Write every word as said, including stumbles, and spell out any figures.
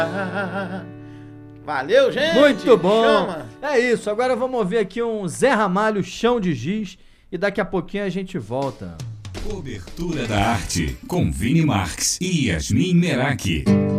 Valeu, gente! Muito bom! Chama. É isso, agora vamos ouvir aqui um Zé Ramalho, Chão de Giz, e daqui a pouquinho a gente volta. Cobertura da arte, com Vini Marques e Yasmin Meraki.